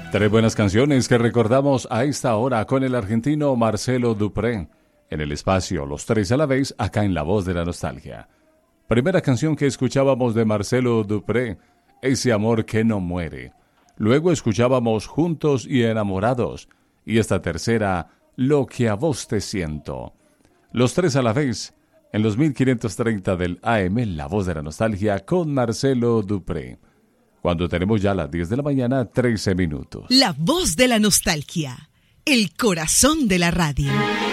Tres buenas canciones que recordamos a esta hora con el argentino Marcelo Dupré. En el espacio Los Tres a la Vez, acá en La Voz de la Nostalgia. Primera canción que escuchábamos de Marcelo Dupré, Ese amor que no muere. Luego escuchábamos Juntos y Enamorados. Y esta tercera, Lo que a vos te siento. Los Tres a la Vez, en los 1530 del AM, La Voz de la Nostalgia, con Marcelo Dupré. Cuando tenemos ya las 10 de la mañana, 13 minutos. La Voz de la Nostalgia, el corazón de la radio.